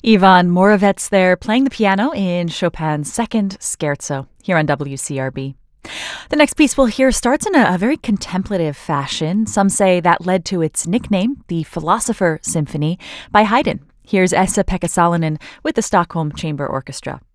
Ivan Moravec there playing the piano in Chopin's second scherzo here on WCRB. The next piece we'll hear starts in a very contemplative fashion. Some say that led to its nickname, the Philosopher Symphony, by Haydn. Here's Esa-Pekka Salonen with the Stockholm Chamber Orchestra.